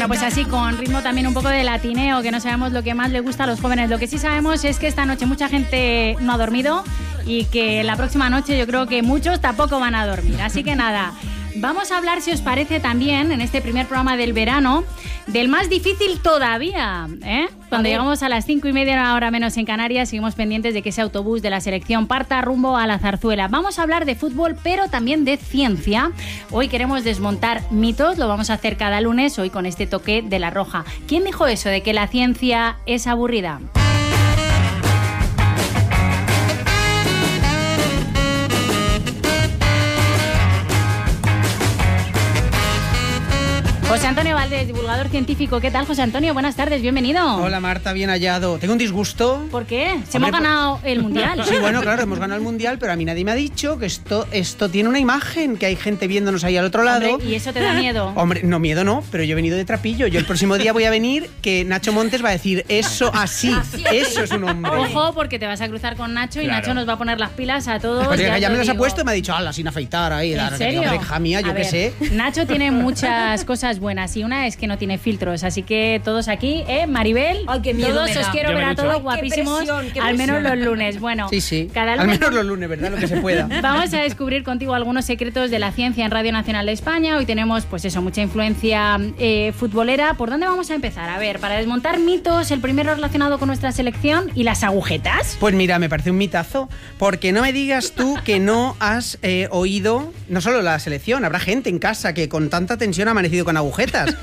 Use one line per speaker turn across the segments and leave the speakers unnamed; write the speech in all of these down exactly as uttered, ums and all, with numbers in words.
Bueno, pues así, con ritmo también un poco de latineo, que no sabemos lo que más le gusta a los jóvenes. Lo que sí sabemos es que esta noche mucha gente no ha dormido y que la próxima noche yo creo que muchos tampoco van a dormir. Así que nada, vamos a hablar, si os parece también, en este primer programa del verano, del más difícil todavía, ¿eh? Cuando llegamos a las cinco y media, una hora menos en Canarias, seguimos pendientes de que ese autobús de la selección parta rumbo a la Zarzuela. Vamos a hablar de fútbol, pero también de ciencia. Hoy queremos desmontar mitos, lo vamos a hacer cada lunes, hoy con este toque de La Roja. ¿Quién dijo eso de que la ciencia es aburrida? José Antonio Valdés, divulgador científico. ¿Qué tal, José Antonio? Buenas tardes, bienvenido.
Hola, Marta, bien hallado. Tengo un disgusto.
¿Por qué? Si
Hombre,
hemos ganado el Mundial.
Sí, bueno, claro, hemos ganado el Mundial, pero a mí nadie me ha dicho que esto, esto tiene una imagen, que hay gente viéndonos ahí al otro lado.
Hombre, ¿y eso te da miedo?
Hombre, no, miedo no, pero yo he venido de trapillo. Yo el próximo día voy a venir que Nacho Montes va a decir eso así, eso es un hombre.
Ojo, porque te vas a cruzar con Nacho y
Claro.
Nacho nos va a poner las pilas a todos.
Pero
ya
ya
te
me las ha
digo.
puesto y me ha dicho, ala, sin afeitar ahí.
¿En
la-
serio?
Hombre, hija mía, yo
A
qué
ver,
sé.
Nacho tiene muchas cosas buenas y una es que no tiene filtros, así que todos aquí, ¿eh? Maribel,
Ay, qué miedo
todos
me
os
da.
quiero
Yo
ver
me
a
ducho.
todos
Ay, qué
guapísimos,
presión, qué
al menos
presión.
los lunes. Bueno,
Sí, sí.
cada
Al
lunes
menos los lunes, ¿verdad? Lo que se pueda.
vamos a descubrir contigo algunos secretos de la ciencia en Radio Nacional de España. Hoy tenemos, pues eso, mucha influencia eh, futbolera. ¿Por dónde vamos a empezar? A ver, para desmontar mitos, el primero relacionado con nuestra selección y las agujetas.
Pues mira, me parece un mitazo, porque no me digas tú que no has eh, oído, no solo la selección, habrá gente en casa que con tanta tensión ha amanecido con agujetas.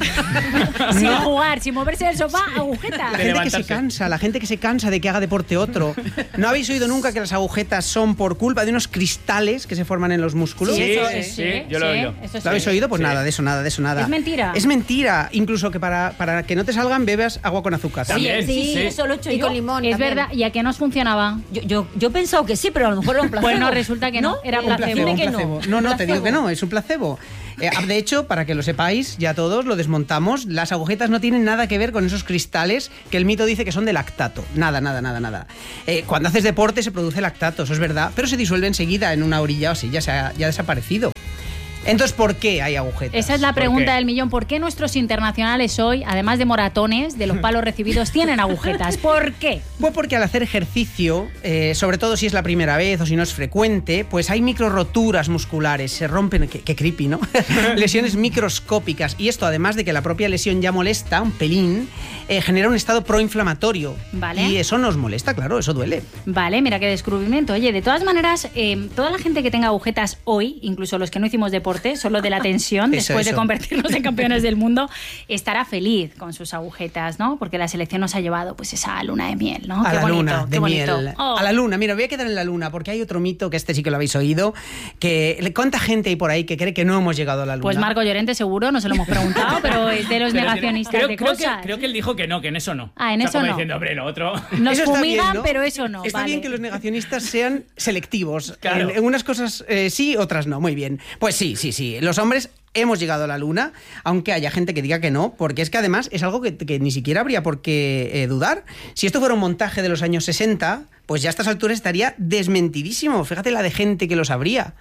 Sin jugar, sin moverse del sofá, agujetas.
La
De
gente que se
levantarse.
cansa, la gente que se cansa de que haga deporte otro. ¿No habéis oído nunca que las agujetas son por culpa de unos cristales que se forman en los músculos?
Sí,
eso
sí,
es,
sí, yo lo he oído.
eso sí.
¿Lo habéis oído? Pues
Sí.
nada, de eso nada, de eso nada.
¿Es mentira?
Es mentira. Incluso que para, para que no te salgan bebas agua con azúcar.
También.
Sí,
Sí.
eso lo he hecho
Y
yo.
con limón. Es
también.
verdad, ¿y a qué nos funcionaba?
Yo, yo, yo he pensado que sí, pero a lo mejor era un placebo.
Bueno, resulta que no, era
Un
placebo.
placebo, un
Dime que no.
placebo. No, no, te digo
Placebo.
que no, es un placebo. Eh, de hecho, para que lo sepáis, ya todos lo desmontamos, las agujetas no tienen nada que ver con esos cristales que el mito dice que son de lactato. Nada, nada, nada, nada. Eh, cuando haces deporte se produce lactato, eso es verdad, pero se disuelve enseguida en una orilla o así, ya, se ha, ya ha desaparecido. Entonces, ¿por qué hay agujetas?
Esa es la
¿Por
pregunta
qué?
del millón. ¿Por qué nuestros internacionales hoy, además de moratones, de los palos recibidos, tienen agujetas? ¿Por qué?
Pues porque al hacer ejercicio, eh, sobre todo si es la primera vez o si no es frecuente, pues hay micro roturas musculares, se rompen, qué, qué creepy, ¿no? Lesiones microscópicas. Y esto, además de que la propia lesión ya molesta un pelín, eh, genera un estado proinflamatorio.
Vale.
Y eso nos molesta, claro, eso duele.
Vale, mira qué descubrimiento. Oye, de todas maneras, eh, toda la gente que tenga agujetas hoy, incluso los que no hicimos deporte, solo de la tensión,
Eso,
después de
eso.
convertirnos en campeones del mundo, estará feliz con sus agujetas, ¿no? Porque la selección nos ha llevado pues esa luna de miel, ¿no?
A
Qué
la
bonito,
luna,
qué
de
bonito.
miel.
Oh.
A la luna, mira, voy a quedar en la luna, porque hay otro mito, que este sí que lo habéis oído, que ¿cuánta gente hay por ahí que cree que no hemos llegado a la luna?
Pues Marco Llorente seguro, no se lo hemos preguntado, pero es de los
Pero
negacionistas
creo,
de
creo
cosas.
Que, creo que él dijo que no, que en eso no.
Ah, en
O sea,
eso
como
no.
diciendo, hombre, lo otro.
Nos
Eso está
fumigan,
bien, ¿no?
pero eso no.
Está
vale.
bien que los negacionistas sean selectivos.
Claro.
En, en unas cosas eh, sí, otras no. Muy bien. Pues sí, sí, sí. Los hombres hemos llegado a la luna, aunque haya gente que diga que no, porque es que además es algo que, que ni siquiera habría por qué eh, dudar. Si esto fuera un montaje de los años sesenta, pues ya a estas alturas estaría desmentidísimo. Fíjate la de gente que lo sabría.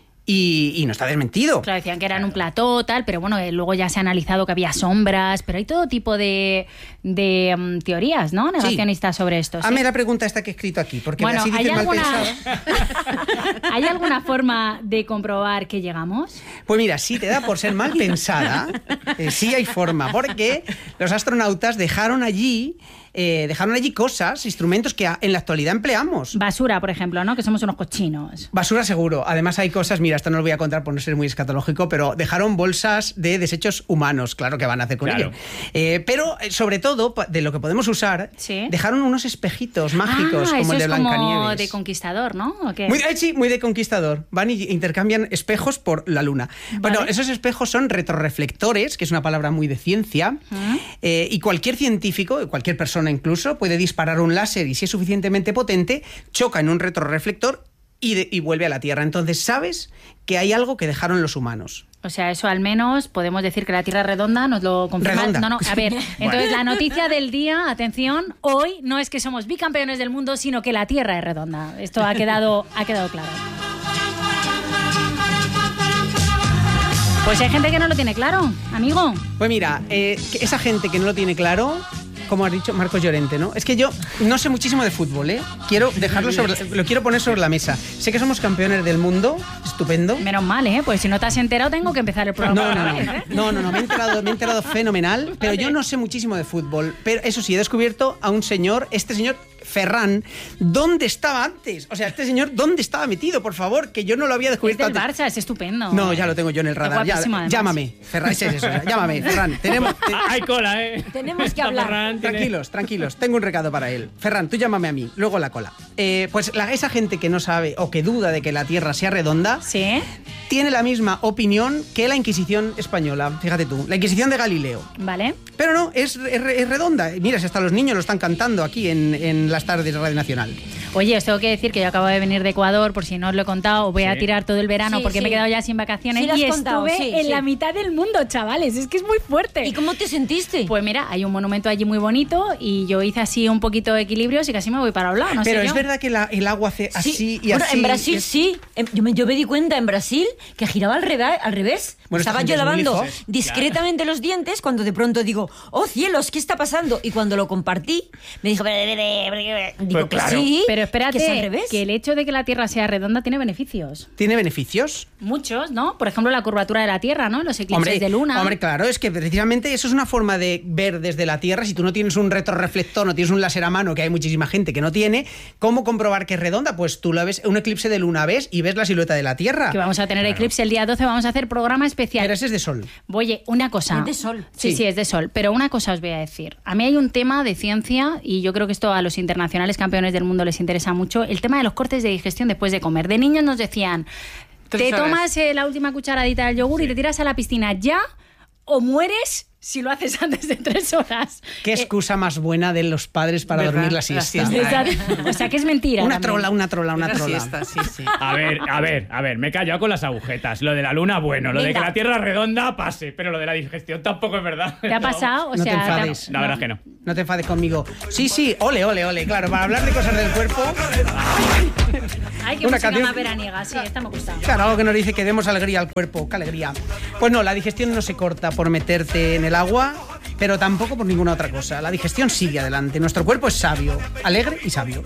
Y, y no está desmentido.
Claro, decían que eran un plató, tal, pero bueno, eh, luego ya se ha analizado que había sombras, pero hay todo tipo de, de um, teorías, ¿no? Negacionistas sobre esto. ¿sí?
Hazme la pregunta esta que he escrito aquí, porque
Bueno,
así
¿hay
dices mal
alguna,
pensada.
¿hay alguna forma de comprobar que llegamos?
Pues mira, si te da por ser mal pensada, eh, sí hay forma, porque los astronautas dejaron allí, eh, dejaron allí cosas, instrumentos que a- en la actualidad empleamos.
Basura, por ejemplo, ¿no? Que somos unos cochinos.
Basura seguro. Además hay cosas, mira, esto no lo voy a contar por no ser muy escatológico, pero dejaron bolsas de desechos humanos, claro que van a hacer con
Claro.
ello. Eh, pero eh, sobre todo, pa- de lo que podemos usar,
Sí.
dejaron unos espejitos mágicos
ah,
como
eso
el de
es como
Blancanieves.
de conquistador, ¿no? ¿O qué?
Muy de, sí, muy de conquistador. Van y intercambian espejos por la luna.
Vale.
Bueno, esos espejos son retroreflectores, que es una palabra muy de ciencia,
Ah.
eh, y cualquier científico, cualquier persona incluso, puede disparar un láser y si es suficientemente potente, choca en un retroreflector y, de- y vuelve a la Tierra. Entonces sabes que hay algo que dejaron los humanos.
O sea, eso al menos podemos decir que la Tierra es redonda, nos lo confirma.
Redonda.
No, no, a ver, entonces la noticia del día, atención, hoy no es que somos bicampeones del mundo, sino que la Tierra es redonda. Esto ha quedado, ha quedado claro. Pues hay gente que no lo tiene claro, amigo.
Pues mira, eh, que esa gente que no lo tiene claro, como has dicho, Marcos Llorente, ¿no? Es que yo no sé muchísimo de fútbol, ¿eh? Quiero dejarlo sobre, lo quiero poner sobre la mesa. Sé que somos campeones del mundo, estupendo.
Menos mal, ¿eh? Pues si no te has enterado, tengo que empezar el programa.
No, no, no,
¿eh?
no, no, no, me he enterado, me he enterado fenomenal, pero yo no sé muchísimo de fútbol. Pero eso sí, he descubierto a un señor, este señor Ferran, ¿dónde estaba antes? O sea, este señor, ¿dónde estaba metido? Por favor, que yo no lo había
Es
descubierto
del
antes.
Barça, es estupendo.
No, ya lo tengo yo en el radar. Ya,
guapísimo, además.
llámame, Ferran, ese es eso. Llámame, Ferran. Tenemos, te-
Ah, hay cola, ¿eh?
Tenemos que hablar.
Ferran tiene-
Tranquilos, tranquilos, tengo un recado para él. Ferran, tú llámame a mí, luego la cola. Eh, pues la- esa gente que no sabe o que duda de que la Tierra sea redonda,
¿Sí?
tiene la misma opinión que la Inquisición española. Fíjate tú, la Inquisición de Galileo.
Vale.
Pero no, es, es- es redonda. Mira, si hasta los niños lo están cantando aquí en, en las tardes de Radio Nacional.
Oye, os tengo que decir que yo acabo de venir de Ecuador, por si no os lo he contado, os voy a
Sí.
tirar todo el verano
Sí,
porque
sí.
me he quedado ya sin vacaciones
Sí, lo has
y
contado,
estuve
sí,
en
sí.
la mitad del mundo, chavales. Es que es muy fuerte.
¿Y cómo te sentiste?
Pues mira, hay un monumento allí muy bonito y yo hice así un poquito de equilibrios y casi me voy para un lado, no
Pero
sé
es
yo.
verdad que la- el agua hace así
Sí.
y
Bueno,
así.
en Brasil
es-
sí. Em, Yo me, yo me di cuenta en Brasil que giraba al, reda- al revés.
Bueno, esta
Estaba
gente
yo
es muy
lavando
listos.
discretamente los dientes cuando de pronto digo, oh cielos, ¿qué está pasando? Y cuando lo compartí, me dijo, "Bre, bre, bre, bre". digo
Pues
que
claro.
sí,
Pero espérate,
que es al revés.
que el hecho de que la Tierra sea redonda tiene beneficios.
¿Tiene beneficios?
Muchos, ¿no? Por ejemplo, la curvatura de la Tierra, ¿no? Los eclipses
Hombre,
de luna.
hombre, claro, es que precisamente eso es una forma de ver desde la Tierra. Si tú no tienes un retroreflector, no tienes un láser a mano, que hay muchísima gente que no tiene, ¿cómo comprobar que es redonda? Pues tú la ves, un eclipse de luna ves y ves la silueta de la Tierra.
Que vamos a tener eclipse el día doce, vamos a hacer programa especial.
Pero ese es de sol.
Oye, una cosa.
Es de sol.
Sí,
Sí.
sí, es de sol. Pero una cosa os voy a decir. A mí hay un tema de ciencia y yo creo que esto a los internacionales campeones del mundo les interesa mucho. El tema de los cortes de digestión después de comer. De niños nos decían,
Tres
te
horas.
tomas eh, la última cucharadita del yogur y te tiras a la piscina ya o mueres si lo haces antes de tres horas.
¿Qué
Eh,
excusa más buena de los padres para
¿Verdad?
dormir la
La
siesta?
siesta.
Exacto. O sea, que es mentira.
Una
también.
trola, una trola, una
Una
trola.
siesta, sí, sí.
A ver, a ver, a ver, me he callado con las agujetas. Lo de la luna, bueno. Lo de que
Venga.
la Tierra es redonda, pase. Pero lo de la digestión tampoco es verdad.
¿Te ha
No.
pasado? O
No te
sea,
enfades.
La verdad es que no.
No te enfades conmigo. Sí, sí, ole, ole, ole. Claro, para hablar de cosas del cuerpo,
Ay, qué
Una
música
canción-
más veraniega. Sí, esta me gusta.
claro, algo que nos dice que demos alegría al cuerpo. ¡Qué alegría! Pues no, la digestión no se corta por meterte en el agua, pero tampoco por ninguna otra cosa. La digestión sigue adelante. Nuestro cuerpo es sabio, alegre y sabio.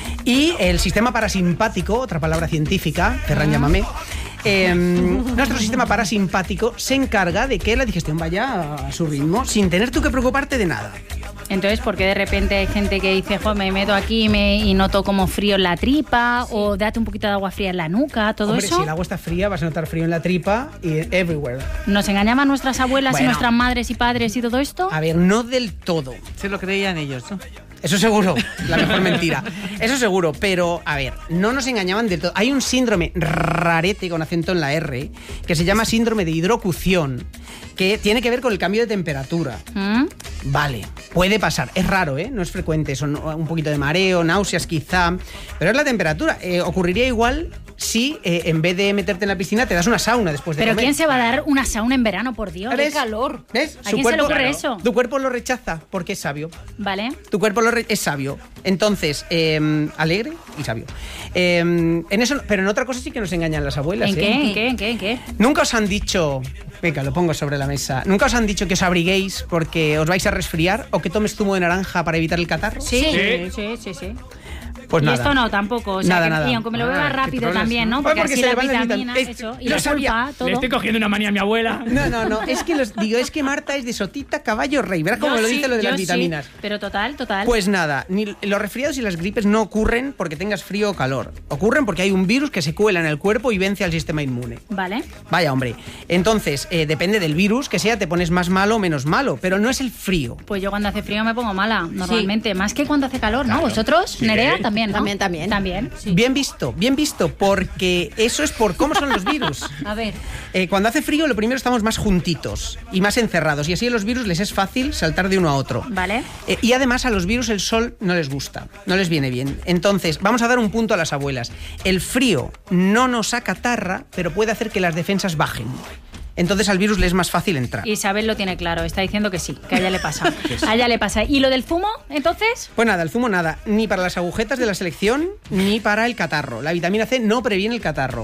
Y el sistema parasimpático, otra palabra científica, Ferran, llámame. eh, nuestro sistema parasimpático se encarga de que la digestión vaya a su ritmo sin tener tú que preocuparte de nada.
Entonces, ¿por qué de repente hay gente que dice, jo, me meto aquí y me- y noto como frío en la tripa? O date un poquito de agua fría en la nuca, todo
Hombre,
eso.
si el agua está fría, vas a notar frío en la tripa y everywhere.
¿Nos engañaban nuestras abuelas y
Bueno.
nuestras madres y padres y todo esto?
A ver, no del todo.
Se lo creían ellos, ¿no?
Eso seguro, la mejor mentira. Eso seguro, pero a ver, no nos engañaban del todo. Hay un síndrome rarete con acento en la R que se llama síndrome de hidrocución, que tiene que ver con el cambio de temperatura.
¿Mm?
Vale, puede pasar, es raro, ¿eh? No es frecuente, son un poquito de mareo, náuseas quizá, pero es la temperatura. Eh, ocurriría igual si eh, en vez de meterte en la piscina te das una sauna después de
¿Pero
comer.
quién se va a dar una sauna en verano, por Dios?
¿Ves?
¡Qué calor!
¿Ves?
¿A quién se le ocurre eso?
Tu cuerpo lo rechaza porque es sabio.
Vale.
Tu cuerpo lo re- es sabio. Entonces, eh, alegre y sabio. Eh, en eso, pero en otra cosa sí que nos engañan las abuelas.
¿En
¿eh?
qué? ¿En qué? ¿En qué? ¿En qué?
Nunca os han dicho, venga, lo pongo sobre la mesa. Nunca os han dicho que os abriguéis porque os vais a resfriar o que tomes zumo de naranja para evitar el catarro.
Sí,
Sí.
sí, sí, sí.
Pues
y
nada.
esto no, tampoco. O sea,
Nada,
que-
nada.
Y aunque me lo beba
Ah, qué
rápido
troles,
también,
¿no?
¿no?
Pues
Porque,
porque
así
se
la
le van las
vitamina,
vitaminas.
eso, y
Lo
la
sabía.
pulpa, todo.
Le estoy cogiendo una manía a mi abuela.
No, no, no. Es que los digo, es que Marta es de sotita, caballo, rey. Verás cómo
Yo
lo
sí,
dice lo de
yo
las
sí,
vitaminas.
pero total, total.
Pues nada, ni los resfriados y las gripes no ocurren porque tengas frío o calor. Ocurren porque hay un virus que se cuela en el cuerpo y vence al sistema inmune.
Vale.
Vaya, hombre. Entonces, eh, depende del virus que sea, te pones más malo o menos malo, pero no es el frío.
Pues yo cuando hace frío me pongo mala, normalmente. Más que cuando hace calor, ¿no? ¿Vosotros? Nerea también, ¿no?
También, también.
También.
Bien visto, bien visto, porque eso es por cómo son los virus.
A ver.
Eh, cuando hace frío, lo primero estamos más juntitos y más encerrados, y así a los virus les es fácil saltar de uno a otro.
Vale.
Eh, y además a los virus el sol no les gusta, no les viene bien. Entonces, vamos a dar un punto a las abuelas. El frío no nos acatarra, pero puede hacer que las defensas bajen. Entonces al virus le es más fácil entrar.
Isabel lo tiene claro, está diciendo que sí, que a ella le pasa. A ella le pasa. ¿Y lo del zumo, entonces?
Pues nada, el zumo nada, ni para las agujetas de la selección, ni para el catarro. La vitamina C no previene el catarro.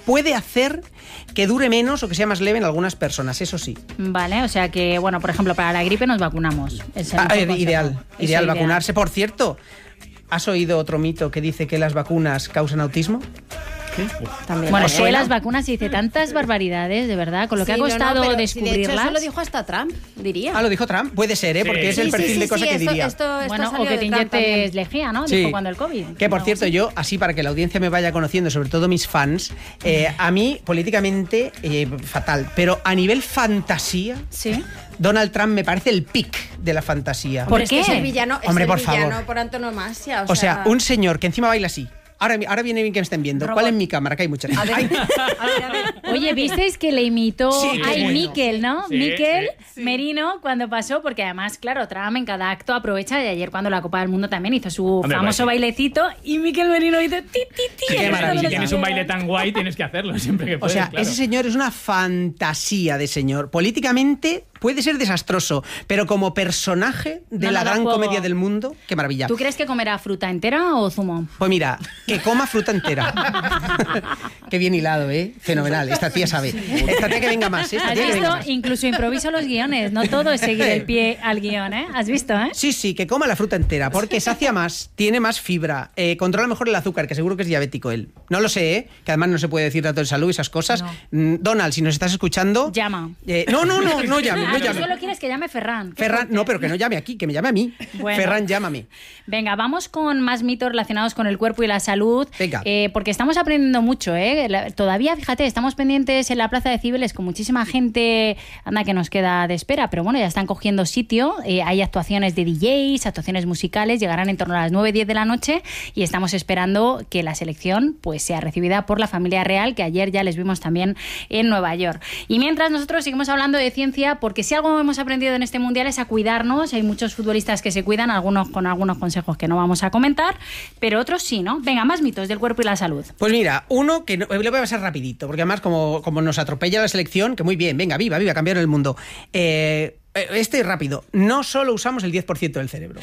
puede hacer que dure menos o que sea más leve en algunas personas, eso sí.
Vale, o sea que, bueno, por ejemplo, para la gripe nos vacunamos. Es el
Ah,
mejor
eh,
consejo.
ideal,
Eso,
ideal vacunarse. Por cierto, ¿has oído otro mito que dice que las vacunas causan autismo?
También.
Bueno,
¿Os
es que
suena?
las vacunas se dice tantas barbaridades, de verdad, con lo que
Sí,
ha
no, no,
costado
pero si
descubrirlas.
de hecho, eso lo dijo hasta Trump, diría.
Ah, lo dijo Trump. Puede ser, ¿eh?
Sí.
Porque es el
Sí,
perfil
sí, sí,
de cosa
sí,
que
esto-
diría.
esto- esto
Bueno,
salió
o que
de
te
Trump también.
inyectes lejía, ¿no?
Sí.
Dijo cuando el COVID.
Que por
Algo
cierto,
así.
yo, así para que la audiencia me vaya conociendo, sobre todo mis fans, eh, a mí políticamente eh, fatal, pero a nivel fantasía,
Sí.
Donald Trump me parece el pic de la fantasía.
¿Por
Hombre, es que
qué?
es el villano, es
Hombre,
el
por
villano
favor.
por antonomasia. O,
O sea, un señor que encima baila así. Ahora, ahora viene bien que me estén viendo.
Robot.
¿Cuál es mi cámara? Que hay muchas.
A ver,
Ay,
a ver, a ver.
Oye, ¿visteis que le imitó
Sí,
ay,
bueno.
Miquel, ¿no?
Sí,
Miquel
sí,
Merino cuando pasó, porque además, claro, Trump en cada acto aprovecha, y ayer cuando la Copa del Mundo también hizo su
Hombre,
famoso
pues sí.
bailecito y Miquel Merino hizo ti, ti, ti.
Sí,
Qué
si
maravilla.
tienes un baile tan guay, tienes que hacerlo siempre que
o
puedes.
sea,
claro.
ese señor es una fantasía de señor. Políticamente puede ser desastroso, pero como personaje de
No,
la
no da
gran
juego.
comedia del mundo, qué maravilla.
¿Tú crees que comerá fruta entera o zumo?
Pues mira, que coma fruta entera. Qué bien hilado, ¿eh? Fenomenal. Esta tía sabe. Esta tía que venga más, ¿eh? Esta
¿Has
tía que venga
visto?
más.
Incluso improviso los guiones, no todo es seguir el pie al guión, ¿eh? ¿Has visto, eh?
Sí, sí, que coma la fruta entera, porque sacia más, tiene más fibra, eh, controla mejor el azúcar, que seguro que es diabético él. No lo sé, ¿eh? Que además no se puede decir datos de salud y esas cosas. Mm, Donald, si nos estás escuchando...
Llama.
eh, no, no, no, no llame,
Ah,
no
tú
llame.
solo quieres que llame Ferran. Qué
Ferran,
fuerte.
no, pero que no llame aquí, que me llame a mí.
Bueno.
Ferran, llámame.
Venga, vamos con más mitos relacionados con el cuerpo y la salud.
Venga.
Eh, porque estamos aprendiendo mucho, ¿eh? La- todavía, fíjate, estamos pendientes en la Plaza de Cibeles con muchísima gente, anda que nos queda de espera, pero bueno, ya están cogiendo sitio. Eh, hay actuaciones de D Js, actuaciones musicales, llegarán en torno a las nueve diez de la noche y estamos esperando que la selección pues sea recibida por la familia real, que ayer ya les vimos también en Nueva York. Y mientras nosotros seguimos hablando de ciencia, porque si algo hemos aprendido en este Mundial es a cuidarnos. Hay muchos futbolistas que se cuidan, algunos con algunos consejos que no vamos a comentar, pero otros sí, ¿no? Venga, más mitos del cuerpo y la salud.
Pues mira, uno que no, le voy a pasar rapidito, porque además como, como nos atropella la selección, que muy bien, venga, viva, viva, cambiaron el mundo. Eh, este rápido, no solo usamos el diez por ciento del cerebro.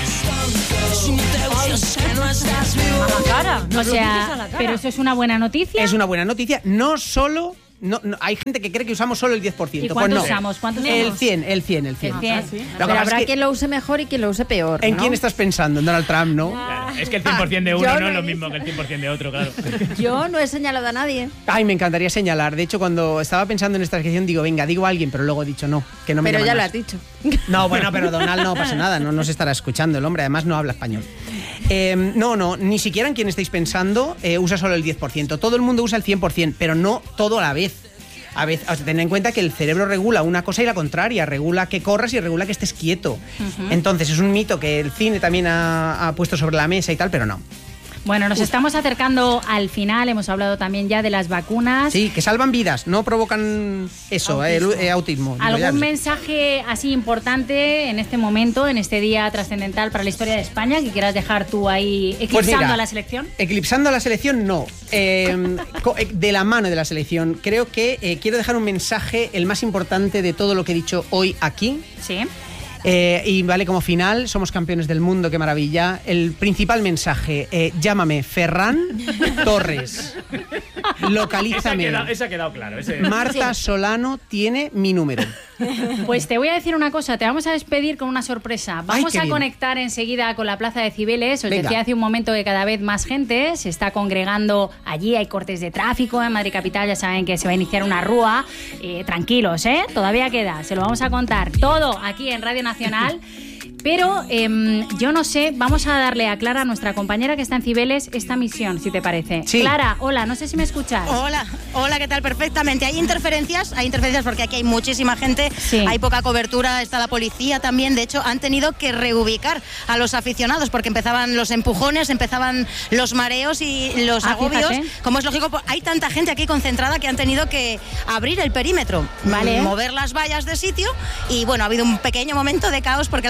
A la cara.
O
nos lo dices a
sea,
la cara.
pero eso es una buena noticia.
Es una buena noticia, no solo... No, no, hay gente que cree que usamos solo el diez por ciento.
¿Y cuánto
pues no.
usamos? ¿Cuánto
El
usamos?
cien, el cien, el cien.
El cien.
Lo que
Pero
pasa
habrá
es que-
quien lo use mejor y quien lo use peor.
¿En
¿no?
quién estás pensando? ¿En Donald Trump, no?
Claro, es que el cien por ciento de uno
Yo
no
no
es lo
he
mismo que el cien por ciento de otro, claro.
Yo no he señalado a nadie.
Ay, me encantaría señalar. De hecho, cuando estaba pensando en esta sección, digo, venga, digo a alguien, pero luego he dicho no, que no me
Pero
llaman
ya lo
más.
has dicho.
No, bueno, pero Donald no pasa nada, no nos estará escuchando el hombre, además no habla español. Eh, no, no, ni siquiera en quien estáis pensando eh, usa solo el diez por ciento. Todo el mundo usa el cien por ciento, pero no todo a la vez. A veces, o sea, ten en cuenta que el cerebro regula una cosa y la contraria, regula que corras y regula que estés quieto. Entonces es un mito que el cine también ha, ha puesto sobre la mesa y tal, pero no.
Bueno, nos estamos acercando al final, hemos hablado también ya de las vacunas.
Sí, que salvan vidas, no provocan eso, eh, el- eh, autismo. Digo, ya
¿Algún
lo sé.
mensaje así importante en este momento, en este día trascendental para la historia de España, que quieras dejar tú ahí eclipsando
Pues mira,
a la selección?
Eclipsando a la selección, no. Eh, co- eh, de la mano de la selección. Creo que eh, quiero dejar un mensaje, el más importante de todo lo que he dicho hoy aquí.
Sí.
Eh, y vale, como final, somos campeones del mundo, qué maravilla. El principal mensaje, eh, llámame Ferran Torres.
Ese ha,
Localízame.
quedado, ese ha quedado claro. Ese...
Marta Solano tiene mi número.
Pues te voy a decir una cosa, te vamos a despedir con una sorpresa. Vamos
qué
a
bien.
conectar enseguida con la Plaza de Cibeles. Os
Venga.
decía hace un momento que cada vez más gente se está congregando allí. Hay cortes de tráfico en Madrid Capital, ya saben que se va a iniciar una rúa. Eh, tranquilos, ¿eh? Todavía queda, se lo vamos a contar todo aquí en Radio Nacional. Pero eh, yo no sé, vamos a darle a Clara, nuestra compañera que está en Cibeles, esta misión, si te parece.
Sí.
Clara, hola, no sé si me escuchas.
Hola, hola, ¿qué tal? Perfectamente. ¿Hay interferencias? Hay interferencias porque aquí hay muchísima gente,
Sí.
hay poca cobertura, está la policía también. De hecho, han tenido que reubicar a los aficionados porque empezaban los empujones, empezaban los mareos y los
Ah,
agobios.
fíjate.
Como es lógico, hay tanta gente aquí concentrada que han tenido que abrir el perímetro,
Vale.
mover las vallas de sitio y bueno, ha habido un pequeño momento de caos porque la gente no sabe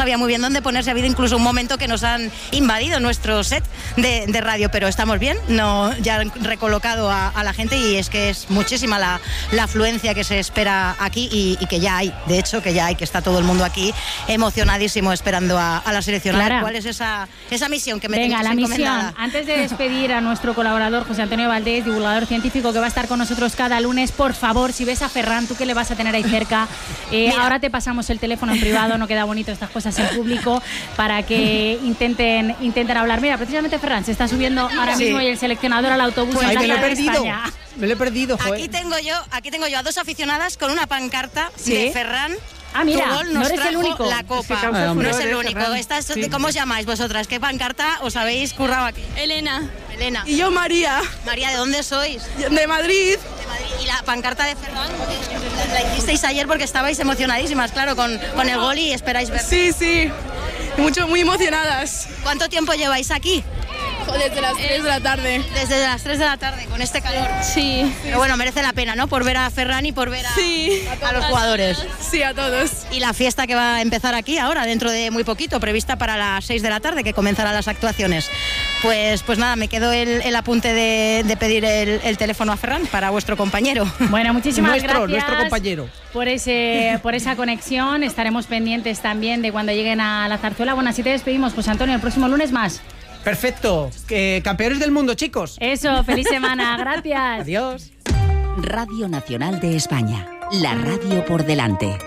sabía muy bien dónde ponerse. Ha habido incluso un momento que nos han invadido nuestro set de, de radio, pero estamos bien, no, ya han recolocado a, a la gente y es que es muchísima la, la afluencia que se espera aquí y, y que ya hay, de hecho que ya hay, que está todo el mundo aquí emocionadísimo esperando a, a la selección.
Clara.
¿Cuál es esa, esa misión que me
Venga,
tenéis
la misión.
encomendada?
Antes de despedir a nuestro colaborador José Antonio Valdés, divulgador científico que va a estar con nosotros cada lunes, por favor, si ves a Ferran, tú que le vas a tener ahí cerca, eh, ahora te pasamos el teléfono en privado, no queda bonito estas cosas en público, para que intenten, intenten hablar. Mira, precisamente Ferran se está subiendo ahora
Sí.
mismo y el seleccionador al autobús
Pues
en
Ay,
la
me lo he
Plaza de
perdido.
España.
Me lo he perdido, joder.
Aquí tengo yo, aquí tengo yo a dos aficionadas con una pancarta
¿Sí?
de Ferran.
Ah, mira,
Tu gol
no
nos
eres el
trajo
único.
La
Es que
copa.
causa
no
furor,
es el
eh,
único.
Ferran.
Estas,
Sí.
¿Cómo os llamáis vosotras? ¿Qué pancarta os habéis currado aquí?
Elena.
Elena.
Y yo María,
María, ¿de dónde sois?
de Madrid.
De Madrid. Y la pancarta de Ferran la, la hicisteis ayer porque estabais emocionadísimas, claro, con, con el gol y esperáis ver.
Sí, sí. Mucho, muy emocionadas.
¿Cuánto tiempo lleváis aquí?
Desde las tres de la tarde.
Desde las tres de la tarde, con este calor.
Sí.
Pero bueno, merece la pena, ¿no? Por ver a Ferran y por ver a,
Sí.
a los jugadores.
Sí, a todos.
Y la fiesta que va a empezar aquí ahora, dentro de muy poquito, prevista para las seis de la tarde, que comenzarán las actuaciones. Pues, pues nada, me quedo el, el apunte de, de pedir el, el teléfono a Ferran para vuestro compañero.
Bueno, muchísimas
Nuestro,
gracias
nuestro compañero.
por ese por esa conexión. Estaremos pendientes también de cuando lleguen a la zarzuela. Bueno, así te despedimos, José Antonio, el próximo lunes más.
Perfecto. Eh, campeones del mundo, chicos.
Eso, feliz semana, gracias.
Adiós.
Radio Nacional de España, la radio por delante.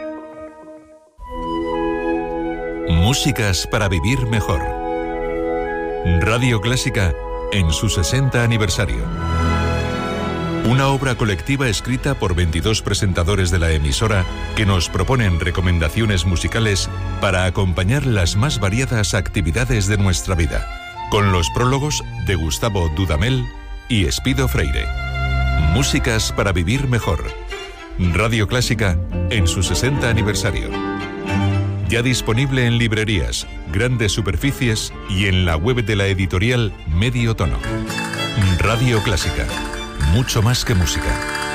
Músicas para vivir mejor. Radio Clásica en su sesenta aniversario. Una obra colectiva escrita por veintidós presentadores de la emisora que nos proponen recomendaciones musicales para acompañar las más variadas actividades de nuestra vida, con los prólogos de Gustavo Dudamel y Espido Freire. Músicas para vivir mejor. Radio Clásica en su sesenta aniversario. Ya disponible en librerías, grandes superficies y en la web de la editorial Medio Tono. Radio Clásica. Mucho más que música.